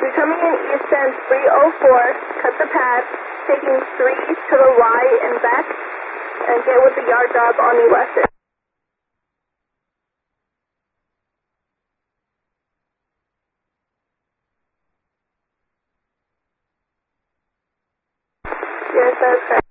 You're coming in eastbound 304, cut the path, taking 3 to the right and back, and get with the yard dog on the left end. Yes, that's correct.